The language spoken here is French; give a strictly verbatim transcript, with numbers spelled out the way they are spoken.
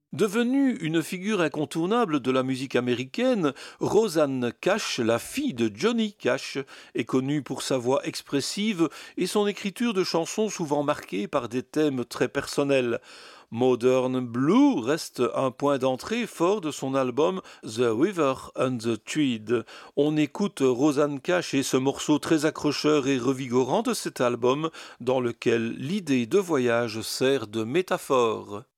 Devenue une figure incontournable de la musique américaine, Rosanne Cash, la fille de Johnny Cash, est connue pour sa voix expressive et son écriture de chansons souvent marquées par des thèmes très personnels. Modern Blue reste un point d'entrée fort de son album The River and the Tweed. On écoute Rosanne Cash et ce morceau très accrocheur et revigorant de cet album dans lequel l'idée de voyage sert de métaphore.